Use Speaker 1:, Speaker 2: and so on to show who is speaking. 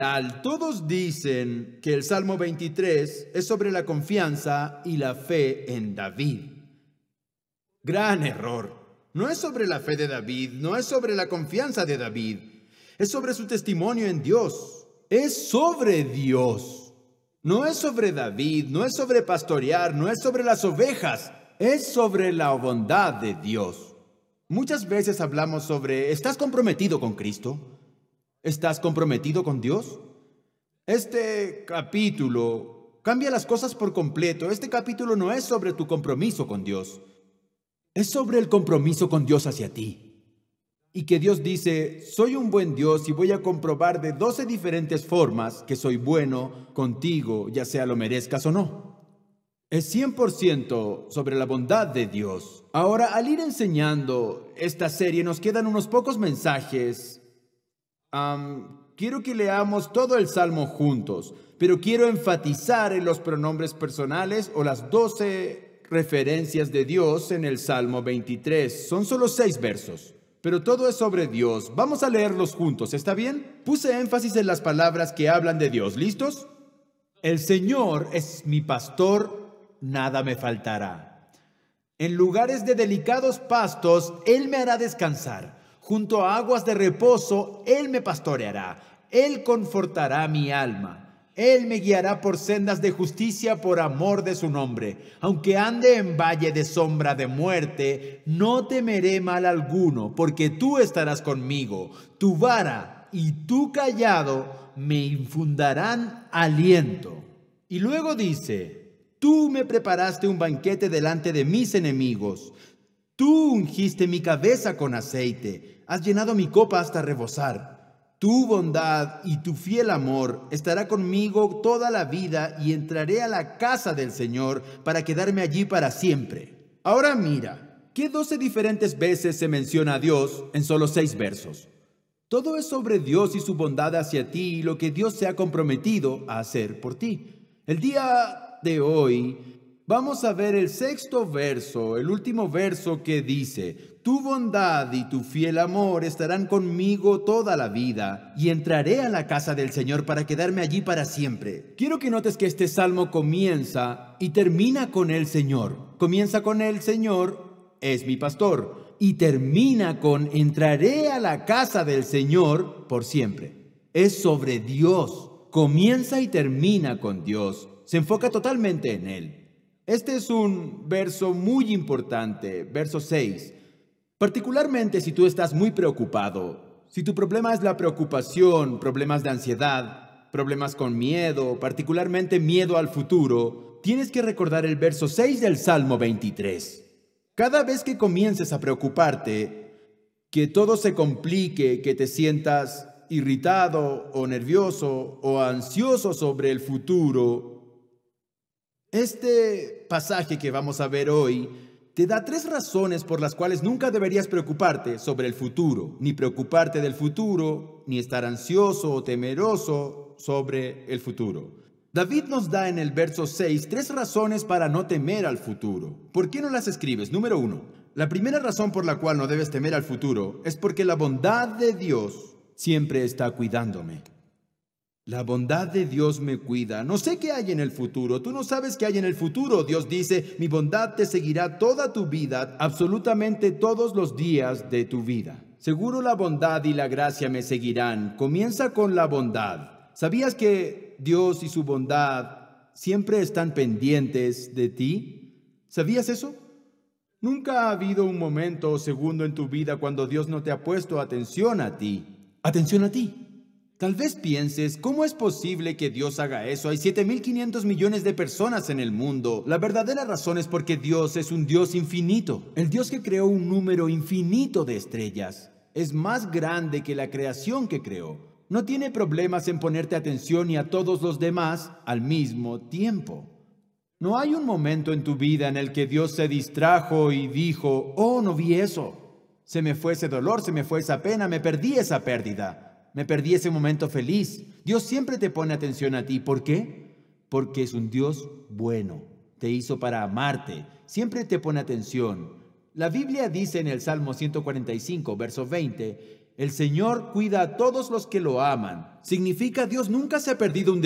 Speaker 1: Todos dicen que el Salmo 23 es sobre la confianza y la fe en David. Gran error. No es sobre la fe de David, no es sobre la confianza de David. Es sobre su testimonio en Dios. Es sobre Dios. No es sobre David, no es sobre pastorear, no es sobre las ovejas. Es sobre la bondad de Dios. Muchas veces hablamos sobre, ¿estás comprometido con Cristo? ¿Estás comprometido con Dios? Este capítulo cambia las cosas por completo. Este capítulo no es sobre tu compromiso con Dios. Es sobre el compromiso con Dios hacia ti. Y que Dios dice, soy un buen Dios y voy a comprobar de 12 diferentes formas que soy bueno contigo, ya sea lo merezcas o no. Es 100% sobre la bondad de Dios. Ahora, al ir enseñando esta serie, nos quedan unos pocos mensajes. Quiero que leamos todo el Salmo juntos, pero quiero enfatizar en los pronombres personales o las 12 referencias de Dios en el Salmo 23. Son solo 6 versos, pero todo es sobre Dios. Vamos a leerlos juntos, ¿está bien? Puse énfasis en las palabras que hablan de Dios. ¿Listos? El Señor es mi pastor, nada me faltará. En lugares de delicados pastos, Él me hará descansar. Junto a aguas de reposo, Él me pastoreará. Él confortará mi alma. Él me guiará por sendas de justicia por amor de su nombre. Aunque ande en valle de sombra de muerte, no temeré mal alguno, porque tú estarás conmigo. Tu vara y tu cayado me infundarán aliento. Y luego dice, tú me preparaste un banquete delante de mis enemigos. Tú ungiste mi cabeza con aceite, has llenado mi copa hasta rebosar. Tu bondad y tu fiel amor estará conmigo toda la vida y entraré a la casa del Señor para quedarme allí para siempre. Ahora mira, ¿qué 12 diferentes veces se menciona a Dios en solo 6 versos? Todo es sobre Dios y su bondad hacia ti y lo que Dios se ha comprometido a hacer por ti. El día de hoy vamos a ver el 6º verso, el último verso que dice, tu bondad y tu fiel amor estarán conmigo toda la vida y entraré a la casa del Señor para quedarme allí para siempre. Quiero que notes que este salmo comienza y termina con el Señor. Comienza con el Señor, es mi pastor, y termina con entraré a la casa del Señor por siempre. Es sobre Dios. Comienza y termina con Dios. Se enfoca totalmente en Él. Este es un verso muy importante, verso 6. Particularmente si tú estás muy preocupado, si tu problema es la preocupación, problemas de ansiedad, problemas con miedo, particularmente miedo al futuro, tienes que recordar el verso 6 del Salmo 23. Cada vez que comiences a preocuparte, que todo se complique, que te sientas irritado o nervioso o ansioso sobre el futuro, este pasaje que vamos a ver hoy te da 3 razones por las cuales nunca deberías preocuparte sobre el futuro, ni preocuparte del futuro, ni estar ansioso o temeroso sobre el futuro. David nos da en el verso 6 3 razones para no temer al futuro. ¿Por qué no las escribes? Número 1. La primera razón por la cual no debes temer al futuro es porque la bondad de Dios siempre está cuidándome. La bondad de Dios me cuida. No sé qué hay en el futuro. Tú no sabes qué hay en el futuro. Dios dice, mi bondad te seguirá toda tu vida, absolutamente todos los días de tu vida. Seguro la bondad y la gracia me seguirán. Comienza con la bondad. ¿Sabías que Dios y su bondad siempre están pendientes de ti? ¿Sabías eso? Nunca ha habido un momento o segundo en tu vida cuando Dios no te ha puesto atención a ti. Atención a ti. Tal vez pienses, ¿cómo es posible que Dios haga eso? Hay 7.500 millones de personas en el mundo. La verdadera razón es porque Dios es un Dios infinito. El Dios que creó un número infinito de estrellas es más grande que la creación que creó. No tiene problemas en ponerte atención y a todos los demás al mismo tiempo. No hay un momento en tu vida en el que Dios se distrajo y dijo, oh, no vi eso. Se me fue ese dolor, se me fue esa pena, me perdí esa pérdida. Me perdí ese momento feliz. Dios siempre te pone atención a ti. ¿Por qué? Porque es un Dios bueno. Te hizo para amarte. Siempre te pone atención. La Biblia dice en el Salmo 145, verso 20, El Señor cuida a todos los que lo aman. Significa Dios nunca se ha perdido un